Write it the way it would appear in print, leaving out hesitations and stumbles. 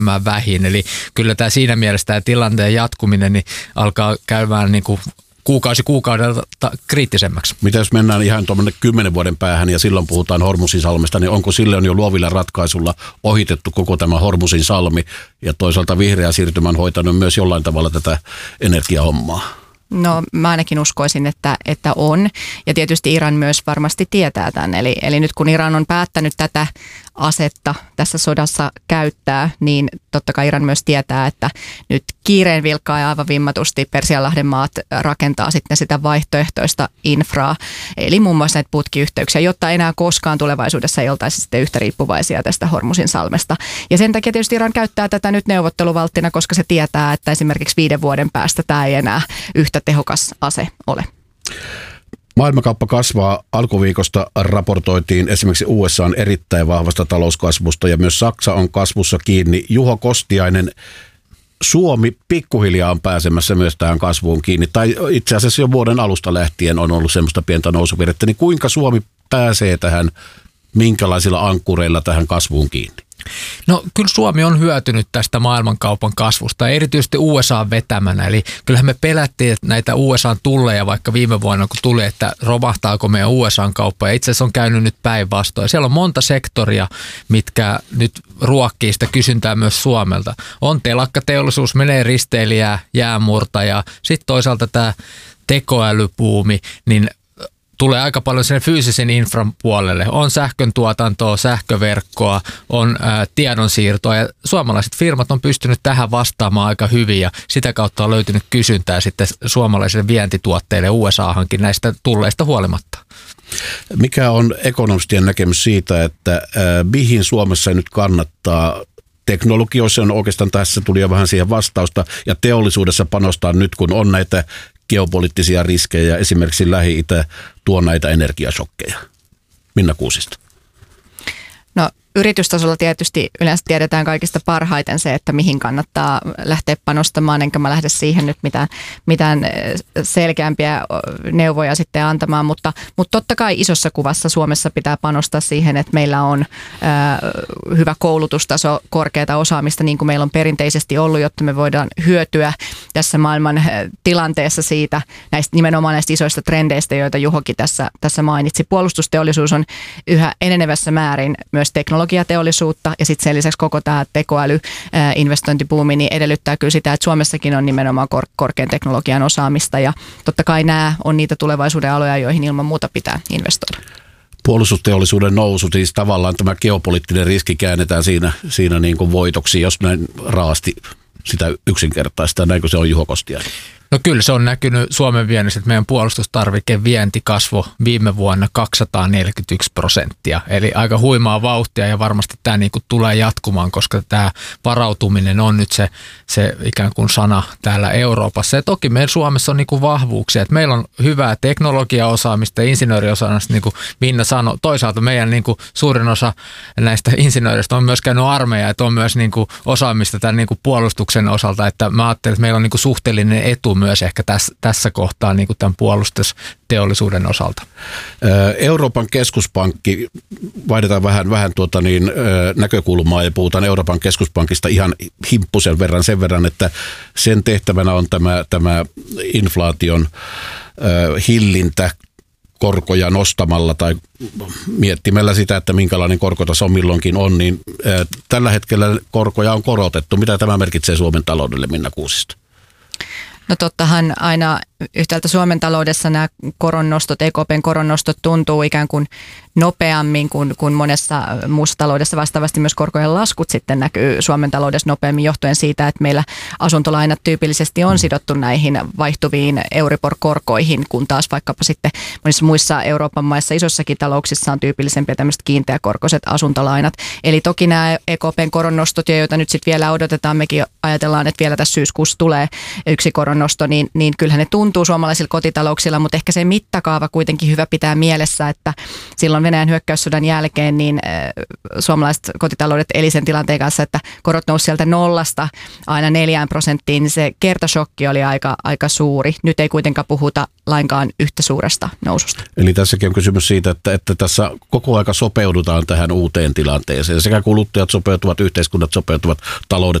jäämään vähin. Eli kyllä tämä siinä mielessä tämä tilanteen jatkuminen niin alkaa käymään niin kuin kuukausi kuukaudelta kriittisemmäksi. Mitä jos mennään ihan tuommoinen 10 vuoden päähän ja silloin puhutaan Hormuzin salmesta, niin onko silloin jo luovilla ratkaisulla ohitettu koko tämä Hormuzin salmi ja toisaalta vihreä siirtymä on hoitanut myös jollain tavalla tätä energiahommaa? No mä ainakin uskoisin, että on. Ja tietysti Iran myös varmasti tietää tämän. Eli nyt kun Iran on päättänyt tätä asetta tässä sodassa käyttää, niin totta kai Iran myös tietää, että nyt kiireen vilkkaa ja aivan vimmatusti Persianlahden maat rakentaa sitten sitä vaihtoehtoista infraa, eli muun muassa näitä putkiyhteyksiä, jotta enää koskaan tulevaisuudessa ei oltaisi sitten yhtä riippuvaisia tästä Hormuzin salmesta. Ja sen takia tietysti Iran käyttää tätä nyt neuvotteluvalttina, koska se tietää, että esimerkiksi 5 vuoden päästä tämä ei enää yhtä tehokas ase ole. Maailmankauppa kasvaa. Alkuviikosta raportoitiin esimerkiksi USA:n erittäin vahvasta talouskasvusta ja myös Saksa on kasvussa kiinni. Juho Kostiainen, Suomi pikkuhiljaa on pääsemässä myös tähän kasvuun kiinni. Tai itse asiassa jo vuoden alusta lähtien on ollut semmoista pientä nousuvirrettä. Niin kuinka Suomi pääsee tähän, minkälaisilla ankkureilla tähän kasvuun kiinni? No kyllä Suomi on hyötynyt tästä maailmankaupan kasvusta, erityisesti USA vetämänä. Eli kyllähän me pelättiin, että näitä USAn tulleja vaikka viime vuonna kun tuli, että romahtaako meidän USAn kauppa. Ja itse asiassa on käynyt nyt päinvastoin. Siellä on monta sektoria, mitkä nyt ruokkii sitä kysyntää myös Suomelta. On telakkateollisuus, menee risteilijää, jäänmurtaja. Sitten toisaalta tämä tekoälypuumi, niin tulee aika paljon sen fyysisen infran puolelle. On sähkön tuotantoa, sähköverkkoa, on tiedonsiirtoa ja suomalaiset firmat on pystynyt tähän vastaamaan aika hyvin ja sitä kautta on löytynyt kysyntää sitten suomalaisille vientituotteille USA:hankin näistä tulleista huolimatta. Mikä on ekonomistien näkemys siitä, että mihin Suomessa nyt kannattaa teknologioissa on oikeastaan tässä tuli jo vähän siihen vastausta ja teollisuudessa panostaa nyt kun on näitä geopoliittisia riskejä, esimerkiksi Lähi-Itä tuo näitä energiashokkeja. Minna Kuusisto. No yritystasolla tietysti yleensä tiedetään kaikista parhaiten se, että mihin kannattaa lähteä panostamaan, enkä mä lähde siihen nyt mitään selkeämpiä neuvoja sitten antamaan, mutta totta kai isossa kuvassa Suomessa pitää panostaa siihen, että meillä on hyvä koulutustaso, korkeata osaamista, niin kuin meillä on perinteisesti ollut, jotta me voidaan hyötyä tässä maailman tilanteessa siitä, nimenomaan näistä isoista trendeistä, joita Juhokin tässä mainitsi. Puolustusteollisuus on yhä enenevässä määrin myös teknologiateollisuutta ja sitten sen lisäksi koko tämä tekoälyinvestointibuumi niin edellyttää kyllä sitä, että Suomessakin on nimenomaan korkean teknologian osaamista ja totta kai nämä on niitä tulevaisuuden aloja, joihin ilman muuta pitää investoida. Puolustusteollisuuden nousu, siis tavallaan tämä geopoliittinen riski käännetään siinä niin kuin voitoksi, jos näin raasti sitä yksinkertaista. Näinkö se on Juho Kostiainen? No kyllä se on näkynyt Suomen viennissä, että meidän puolustustarvikevienti kasvoi viime vuonna 241%. Eli aika huimaa vauhtia ja varmasti tämä niin kuin tulee jatkumaan, koska tämä varautuminen on nyt se ikään kuin sana täällä Euroopassa. Ja toki meillä Suomessa on niin kuin vahvuuksia, että meillä on hyvää teknologiaosaamista ja insinööriosaamista, niin kuin Minna sanoi. Toisaalta meidän niin kuin suurin osa näistä insinööristä on myös käynyt armeijaa, että on myös niin kuin osaamista tämän niin kuin puolustuksen osalta, että mä ajattelen, että meillä on niin kuin suhteellinen etu myös ehkä tässä kohtaa niin kuin tämän puolustusteollisuuden osalta. Euroopan keskuspankki, vaihdetaan vähän näkökulmaa ja puhutaan Euroopan keskuspankista ihan himppusen verran sen verran, että sen tehtävänä on tämä inflaation hillintä korkoja nostamalla tai miettimällä sitä, että minkälainen korkotaso milloinkin on, niin tällä hetkellä korkoja on korotettu. Mitä tämä merkitsee Suomen taloudelle, Minna Kuusisto? No tottahan aina yhtäältä Suomen taloudessa nämä koronnostot, EKPn koronnostot tuntuu ikään kuin nopeammin kuin monessa muussa taloudessa. Vastaavasti myös korkojen laskut sitten näkyy Suomen taloudessa nopeammin johtuen siitä, että meillä asuntolainat tyypillisesti on sidottu näihin vaihtuviin Euribor-korkoihin, kun taas vaikkapa sitten monissa muissa Euroopan maissa isossakin talouksissa on tyypillisempiä tämmöiset kiinteäkorkoiset asuntolainat. Eli toki nämä EKPn koronnostot, joita nyt sitten vielä odotetaan, mekin ajatellaan, että vielä tässä syyskuussa tulee yksi koronnosto, niin kyllähän ne tuntuu suomalaisilla kotitalouksilla, mutta ehkä se mittakaava kuitenkin hyvä pitää mielessä, että silloin silloin Venäjän hyökkäyssodan jälkeen, niin suomalaiset kotitaloudet eli sen tilanteen kanssa, että korot nousi sieltä 0 aina 4%, niin se kertashokki oli aika suuri. Nyt ei kuitenkaan puhuta lainkaan yhtä suuresta noususta. Eli tässäkin on kysymys siitä, että tässä koko aika sopeudutaan tähän uuteen tilanteeseen. Sekä kuluttajat sopeutuvat, yhteiskunnat sopeutuvat, taloudet